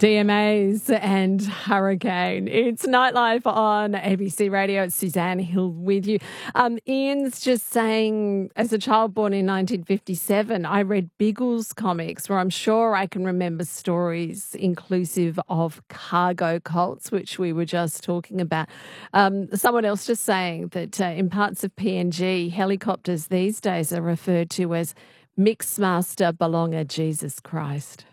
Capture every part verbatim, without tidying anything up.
D M As and Hurricane. It's Nightlife on A B C Radio. It's Suzanne Hill with you. Um, Ian's just saying, as a child born in nineteen fifty-seven, I read Biggles comics where I'm sure I can remember stories inclusive of cargo cults, which we were just talking about. Um, someone else just saying that uh, in parts of P N G, helicopters these days are referred to as Mixmaster Belonger Jesus Christ.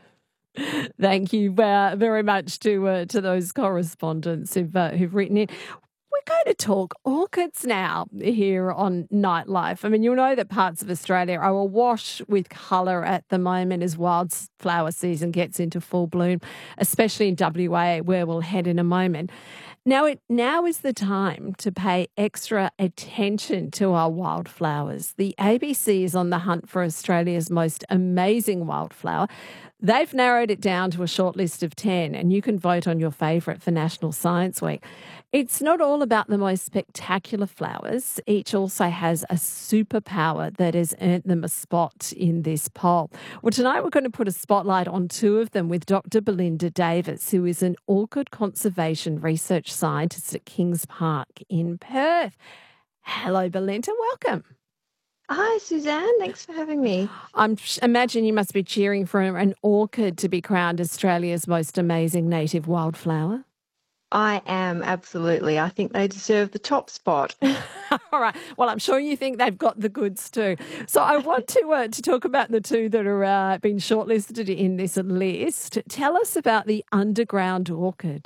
Thank you uh, very much to uh, to those correspondents who've, uh, who've written in. We're going to talk orchids now here on Nightlife. I mean, you'll know that parts of Australia are awash with colour at the moment as wildflower season gets into full bloom, especially in W A, where we'll head in a moment. Now, it now is the time to pay extra attention to our wildflowers. The A B C is on the hunt for Australia's most amazing wildflower. They've narrowed it down to a short list of ten, and you can vote on your favourite for National Science Week. It's not all about the most spectacular flowers. Each also has a superpower that has earned them a spot in this poll. Well, tonight we're going to put a spotlight on two of them with Doctor Belinda Davis, who is an orchid conservation research scientist at Kings Park in Perth. Hello, Belinda. Welcome. Hi, Suzanne. Thanks for having me. I imagine you must be cheering for an orchid to be crowned Australia's most amazing native wildflower. I am, absolutely. I think they deserve the top spot. All right. Well, I'm sure you think they've got the goods too. So I want to uh, to talk about the two that are uh, been shortlisted in this list. Tell us about the underground orchid.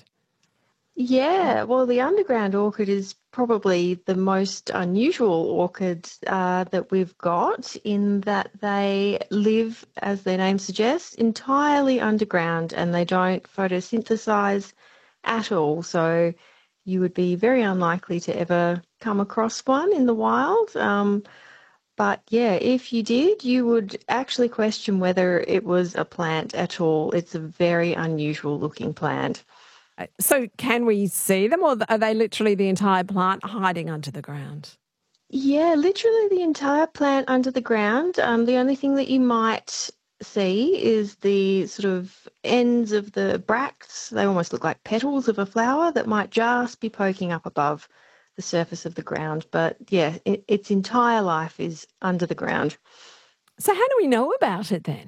Yeah, well, the underground orchid is probably the most unusual orchid uh, that we've got, in that they live, as their name suggests, entirely underground, and they don't photosynthesize at all. So you would be very unlikely to ever come across one in the wild. Um, but yeah, if you did, you would actually question whether it was a plant at all. It's a very unusual looking plant. So can we see them, or are they literally the entire plant hiding under the ground? Yeah, literally the entire plant under the ground. Um, the only thing that you might see is the sort of ends of the bracts. They almost look like petals of a flower that might just be poking up above the surface of the ground. But yeah, it, its entire life is under the ground. So how do we know about it then?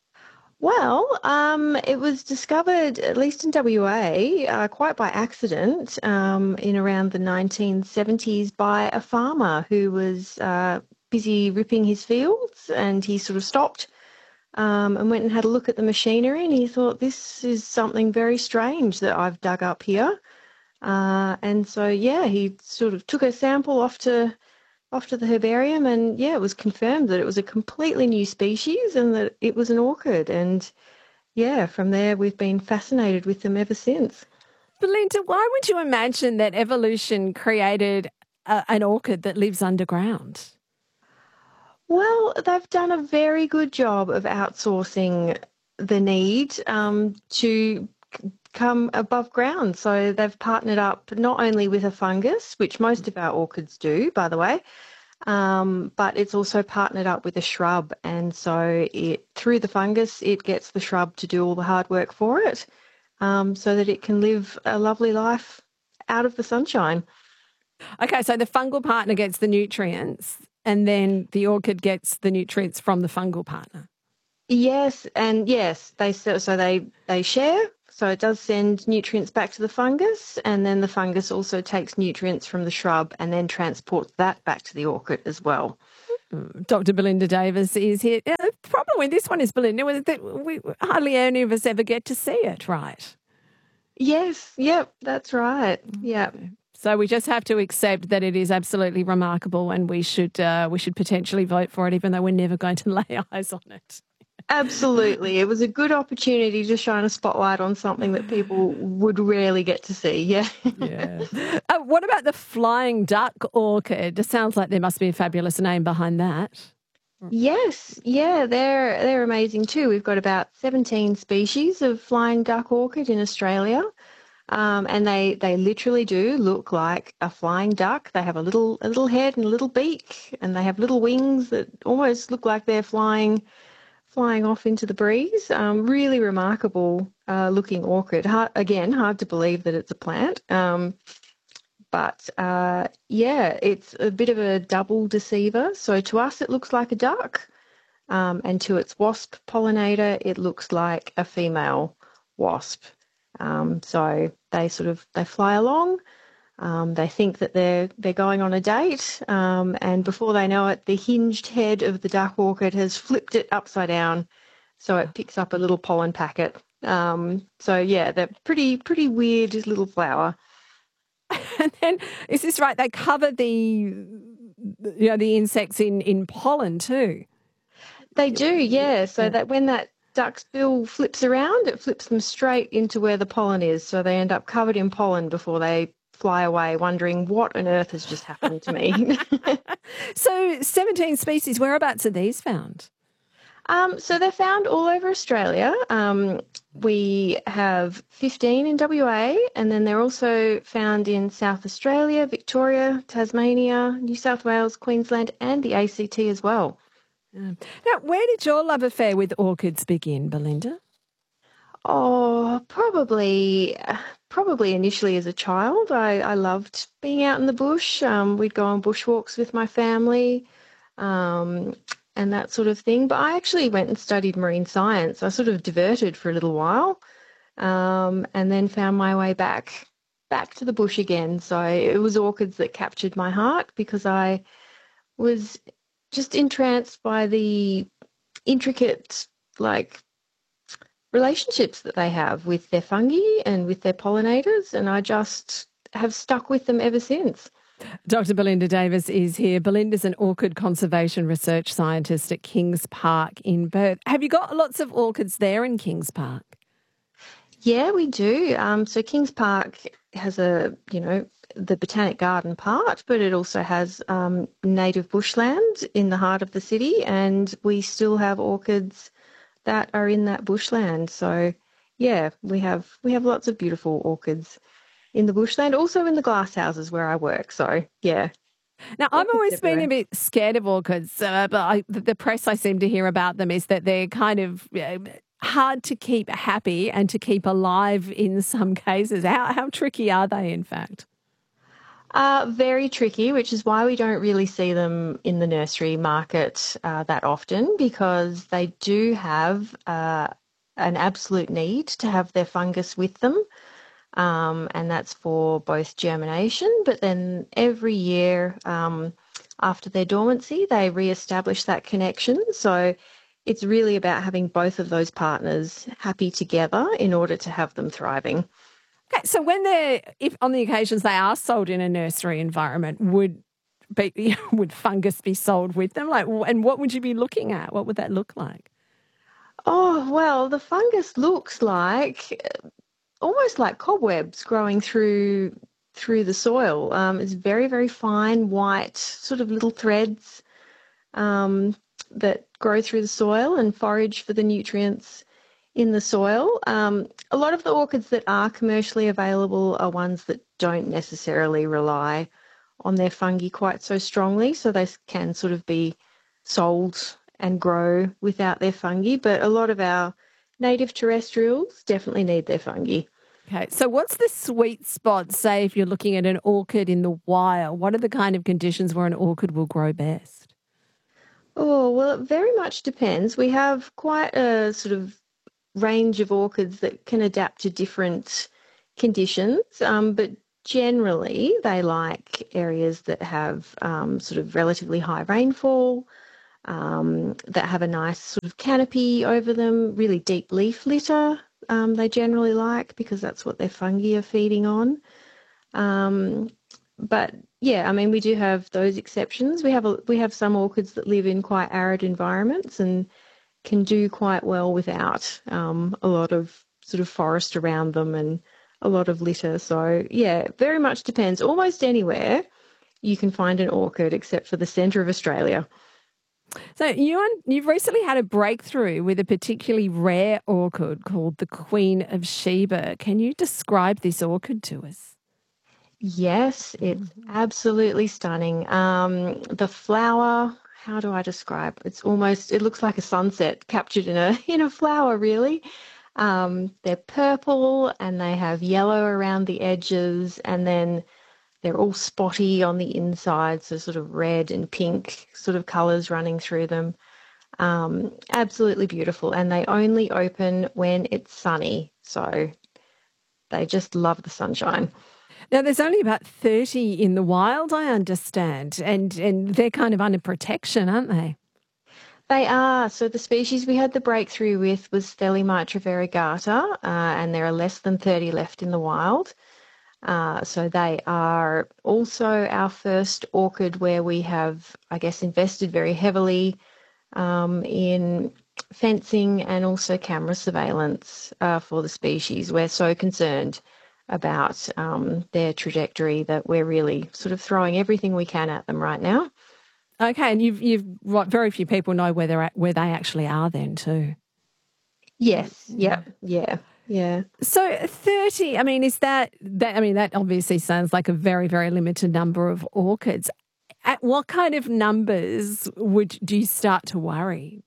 Well, um, it was discovered, at least in W A, uh, quite by accident, um, in around the nineteen seventies by a farmer who was uh, busy ripping his fields, and he sort of stopped um, and went and had a look at the machinery, and he thought, this is something very strange that I've dug up here. Uh, and so, yeah, he sort of took a sample off to off to the herbarium, and yeah, it was confirmed that it was a completely new species and that it was an orchid. And yeah, from there we've been fascinated with them ever since. Belinda, why would you imagine that evolution created a, an orchid that lives underground? Well, they've done a very good job of outsourcing the need um, to come above ground. So they've partnered up not only with a fungus, which most of our orchids do, by the way, um, but it's also partnered up with a shrub. And so it, through the fungus, it gets the shrub to do all the hard work for it, um, so that it can live a lovely life out of the sunshine. Okay, so the fungal partner gets the nutrients, and then the orchid gets the nutrients from the fungal partner. Yes, and yes, they so they they share. So it does send nutrients back to the fungus, and then the fungus also takes nutrients from the shrub and then transports that back to the orchid as well. Doctor Belinda Davis is here. Uh, the problem with this one is, Belinda, that we hardly any of us ever get to see it, right? Yes, yep, that's right. Yeah. So we just have to accept that it is absolutely remarkable, and we should uh, we should potentially vote for it, even though we're never going to lay eyes on it. Absolutely. It was a good opportunity to shine a spotlight on something that people would rarely get to see. Yeah. Yeah. Uh, what about the flying duck orchid? It sounds like there must be a fabulous name behind that. Yes. Yeah, they're they're amazing too. We've got about seventeen species of flying duck orchid in Australia. Um, and they, they literally do look like a flying duck. They have a little a little head and a little beak, and they have little wings that almost look like they're flying flying off into the breeze. Um, really remarkable uh, looking orchid. Hard, again, hard to believe that it's a plant. Um, but uh, yeah, it's a bit of a double deceiver. So to us, it looks like a duck. Um, and to its wasp pollinator, it looks like a female wasp. Um, so they sort of, they fly along. Um, they think that they're they're going on a date, um, and before they know it, the hinged head of the duck orchid has flipped it upside down, so it picks up a little pollen packet. Um, so yeah, they're pretty pretty weird little flower. And then, is this right? They cover the, you know, the insects in, in pollen too. They do, yeah. So that when that duck's bill flips around, it flips them straight into where the pollen is. So they end up covered in pollen before they fly away, wondering what on earth has just happened to me. So seventeen species, whereabouts are these found? Um, so they're found all over Australia. Um, we have fifteen in W A, and then they're also found in South Australia, Victoria, Tasmania, New South Wales, Queensland, and the A C T as well. Um, now, where did your love affair with orchids begin, Belinda? Oh, probably, probably initially as a child. I, I loved being out in the bush. Um, we'd go on bushwalks with my family. Um, and that sort of thing. But I actually went and studied marine science. I sort of diverted for a little while, um, and then found my way back back to the bush again. So it was orchids that captured my heart because I was just entranced by the intricate, like, relationships that they have with their fungi and with their pollinators, and I just have stuck with them ever since. Doctor Belinda Davis is here. Belinda's an orchid conservation research scientist at Kings Park in Perth. Have you got lots of orchids there in Kings Park? Yeah, we do. Um, so Kings Park has a, you know, the Botanic Garden part, but it also has um, native bushland in the heart of the city, and we still have orchids that are in that bushland. So yeah, we have we have lots of beautiful orchids in the bushland, also in the glass houses where I work. So, yeah. Now, I've always been a bit scared of orchids, uh, but I, the press I seem to hear about them is that they're kind of uh, hard to keep happy and to keep alive in some cases. How, how tricky are they, in fact? Uh, very tricky, which is why we don't really see them in the nursery market uh, that often, because they do have uh, an absolute need to have their fungus with them. Um, and that's for both germination, but then every year um, after their dormancy, they re-establish that connection. So it's really about having both of those partners happy together in order to have them thriving. Okay, so when they're, if on the occasions they are sold in a nursery environment, would be, would fungus be sold with them? Like, and what would you be looking at? What would that look like? Oh, well, the fungus looks like almost like cobwebs growing through through the soil. Um, it's very, very fine, white, sort of little threads um, that grow through the soil and forage for the nutrients in the soil. Um, a lot of the orchids that are commercially available are ones that don't necessarily rely on their fungi quite so strongly, so they can sort of be sold and grow without their fungi. But a lot of our native terrestrials definitely need their fungi. Okay, so what's the sweet spot, say, if you're looking at an orchid in the wild? What are the kind of conditions where an orchid will grow best? Oh, well, it very much depends. We have quite a sort of range of orchids that can adapt to different conditions, um, but generally they like areas that have um, sort of relatively high rainfall, um, that have a nice sort of canopy over them, really deep leaf litter. Um, they generally like because that's what their fungi are feeding on. Um, but yeah, I mean, we do have those exceptions. We have a, we have some orchids that live in quite arid environments and can do quite well without um, a lot of sort of forest around them and a lot of litter. So yeah, very much depends. Almost anywhere you can find an orchid except for the centre of Australia. So you, you've recently had a breakthrough with a particularly rare orchid called the Queen of Sheba. Can you describe this orchid to us? Yes, it's absolutely stunning. Um, the flower how do I describe? It's almost, it looks like a sunset captured in a in a flower, really. Um, they're purple and they have yellow around the edges, and then they're all spotty on the inside, so sort of red and pink sort of colours running through them. Um, absolutely beautiful, and they only open when it's sunny, so they just love the sunshine. Now, there's only about thirty in the wild, I understand, and, and they're kind of under protection, aren't they? They are. So the species we had the breakthrough with was Thelymitra variegata, uh, and there are less than thirty left in the wild. Uh, so they are also our first orchid where we have, I guess, invested very heavily um, in fencing and also camera surveillance uh, for the species. We're so concerned about um, their trajectory that we're really sort of throwing everything we can at them right now. Okay, and you've you've what very few people know where they're at, where they actually are then too. Yes. Yeah. Yeah. Yeah. So thirty, I mean, is that that? I mean, that obviously sounds like a very very limited number of orchids. At what kind of numbers would do you start to worry?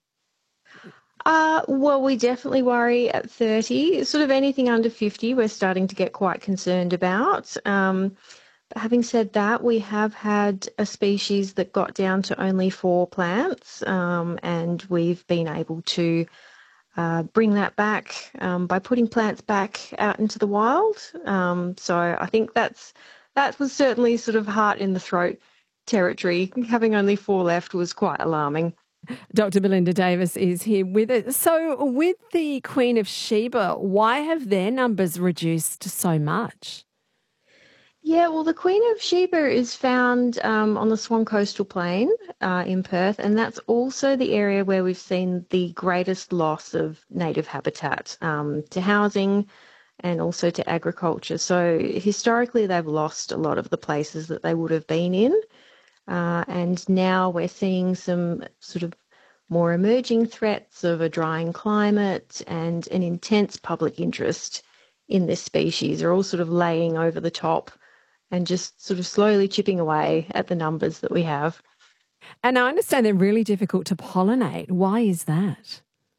Uh, well, we definitely worry at thirty. Sort of anything under fifty, we're starting to get quite concerned about. Um, but having said that, we have had a species that got down to only four plants, um, and we've been able to uh, bring that back um, by putting plants back out into the wild. Um, so I think that's that was certainly sort of heart in the throat territory. Having only four left was quite alarming. Doctor Belinda Davis is here with us. So, with the Queen of Sheba, why have their numbers reduced so much? Yeah, well, the Queen of Sheba is found um, on the Swan Coastal Plain uh, in Perth, and that's also the area where we've seen the greatest loss of native habitat um, to housing and also to agriculture. So historically, they've lost a lot of the places that they would have been in, uh, and now we're seeing some sort of more emerging threats of a drying climate and an intense public interest in this species are all sort of laying over the top and just sort of slowly chipping away at the numbers that we have. And I understand they're really difficult to pollinate. Why is that?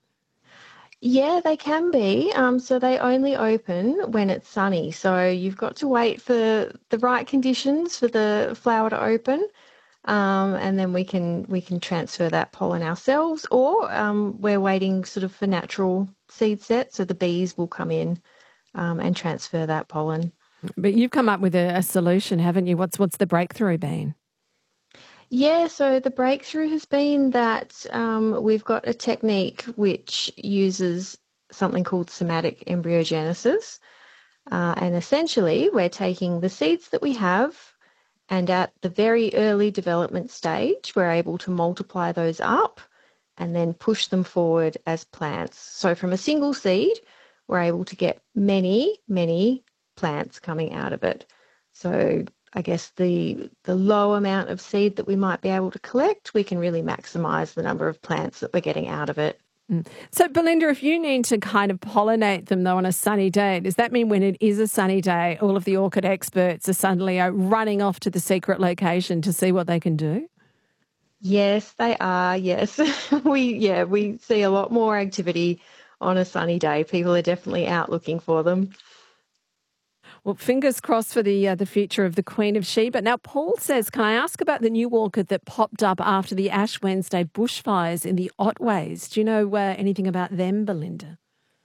Yeah, they can be. Um, so they only open when it's sunny. So you've got to wait for the right conditions for the flower to open, um, and then we can we can transfer that pollen ourselves, or um, we're waiting sort of for natural seed set. So the bees will come in um, and transfer that pollen. But you've come up with a, a solution, haven't you? What's what's the breakthrough been? Yeah, so the breakthrough has been that um, we've got a technique which uses something called somatic embryogenesis. Uh, and essentially, we're taking the seeds that we have, and at the very early development stage, we're able to multiply those up and then push them forward as plants. So from a single seed, we're able to get many, many plants coming out of it. So I guess the the low amount of seed that we might be able to collect, we can really maximise the number of plants that we're getting out of it. Mm. So, Belinda, if you need to kind of pollinate them, though, on a sunny day, does that mean when it is a sunny day, all of the orchid experts are suddenly uh, running off to the secret location to see what they can do? Yes, they are. Yes. we, yeah, we see a lot more activity on a sunny day. People are definitely out looking for them. Well, fingers crossed for the uh, the future of the Queen of Sheba. Now, Paul says, can I ask about the new orchid that popped up after the Ash Wednesday bushfires in the Otways? Do you know uh, anything about them, Belinda?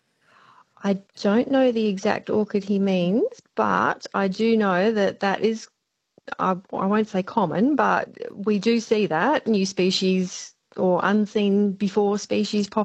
I don't know the exact orchid he means, but I do know that that is, I, I won't say common, but we do see that new species or unseen before species pop